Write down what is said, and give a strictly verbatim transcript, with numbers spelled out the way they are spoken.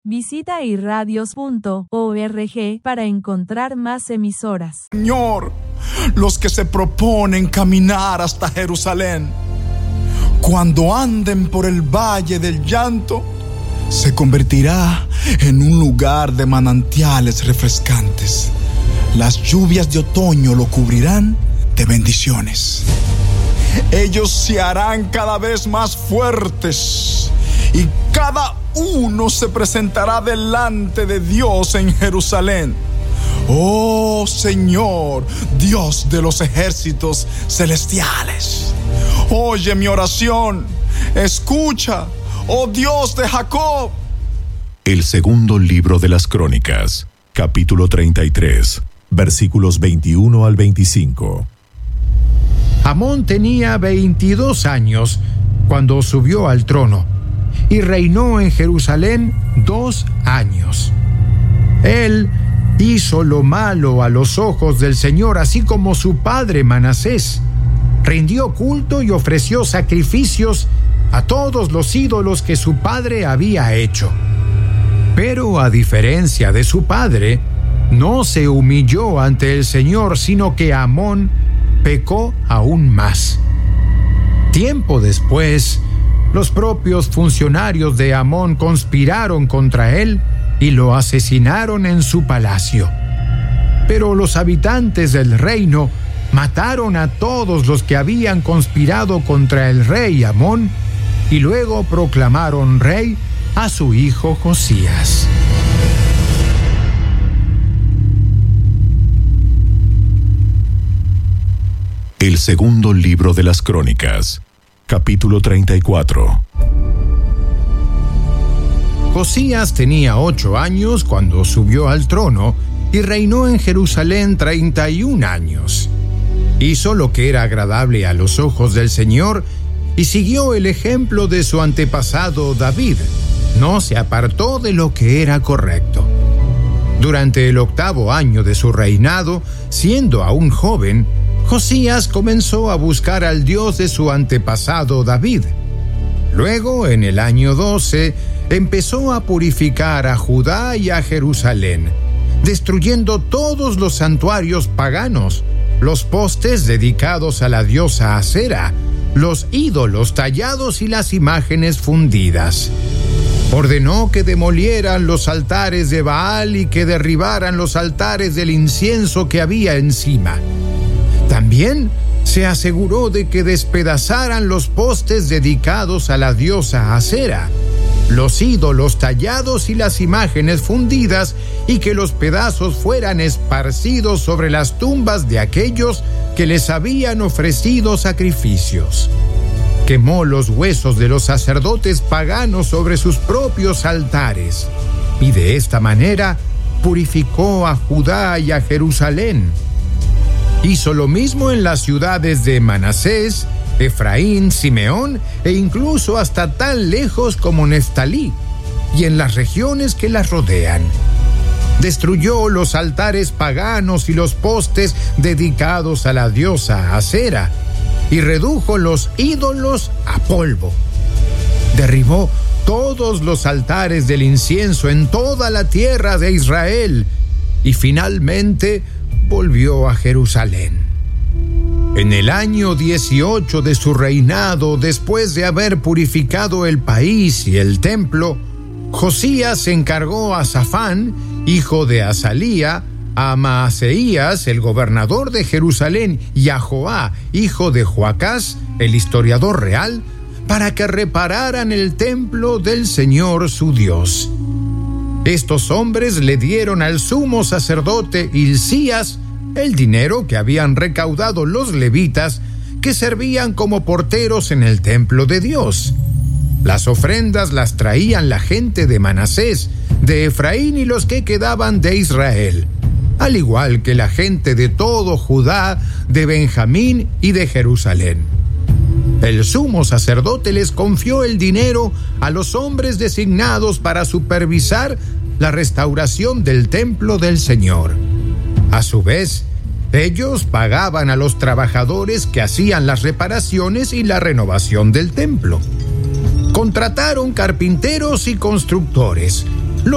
Visita irradios punto org para encontrar más emisoras. Señor, los que se proponen caminar hasta Jerusalén, cuando anden por el valle del llanto, se convertirá en un lugar de manantiales refrescantes. Las lluvias de otoño lo cubrirán de bendiciones. Ellos se harán cada vez más fuertes y cada uno se presentará delante de Dios en Jerusalén. Oh Señor, Dios de los ejércitos celestiales, oye mi oración, escucha, oh Dios de Jacob. El segundo libro de las Crónicas, capítulo treinta y tres, versículos veintiuno al veinticinco. Amón tenía veintidós años cuando subió al trono y reinó en Jerusalén dos años. Él hizo lo malo a los ojos del Señor, así como su padre Manasés. Rindió culto y ofreció sacrificios a todos los ídolos que su padre había hecho. Pero a diferencia de su padre, no se humilló ante el Señor, sino que Amón pecó aún más. Tiempo después, los propios funcionarios de Amón conspiraron contra él y lo asesinaron en su palacio. Pero los habitantes del reino mataron a todos los que habían conspirado contra el rey Amón y luego proclamaron rey a su hijo Josías. El segundo libro de las Crónicas, capítulo treinta y cuatro. Josías tenía ocho años cuando subió al trono y reinó en Jerusalén treinta y un años. Hizo lo que era agradable a los ojos del Señor y siguió el ejemplo de su antepasado David. No se apartó de lo que era correcto. Durante el octavo año de su reinado, siendo aún joven, Josías comenzó a buscar al Dios de su antepasado David. Luego, en el año doce, empezó a purificar a Judá y a Jerusalén, destruyendo todos los santuarios paganos, los postes dedicados a la diosa Acera, los ídolos tallados y las imágenes fundidas. Ordenó que demolieran los altares de Baal y que derribaran los altares del incienso que había encima. También se aseguró de que despedazaran los postes dedicados a la diosa Acera, los ídolos tallados y las imágenes fundidas, y que los pedazos fueran esparcidos sobre las tumbas de aquellos que les habían ofrecido sacrificios. Quemó los huesos de los sacerdotes paganos sobre sus propios altares, y de esta manera purificó a Judá y a Jerusalén. Hizo lo mismo en las ciudades de Manasés, Efraín, Simeón e incluso hasta tan lejos como Neftalí, y en las regiones que las rodean. Destruyó los altares paganos y los postes dedicados a la diosa Acera, y redujo los ídolos a polvo. Derribó todos los altares del incienso en toda la tierra de Israel, y finalmente volvió a Jerusalén. En el año dieciocho de su reinado, después de haber purificado el país y el templo, Josías encargó a Safán, hijo de Azalía, a Maaseías, el gobernador de Jerusalén, y a Joá, hijo de Joacás, el historiador real, para que repararan el templo del Señor su Dios. Estos hombres le dieron al sumo sacerdote Hilcías el dinero que habían recaudado los levitas que servían como porteros en el templo de Dios. Las ofrendas las traían la gente de Manasés, de Efraín y los que quedaban de Israel, al igual que la gente de todo Judá, de Benjamín y de Jerusalén. El sumo sacerdote les confió el dinero a los hombres designados para supervisar la restauración del templo del Señor. A su vez, ellos pagaban a los trabajadores que hacían las reparaciones y la renovación del templo. Contrataron carpinteros y constructores,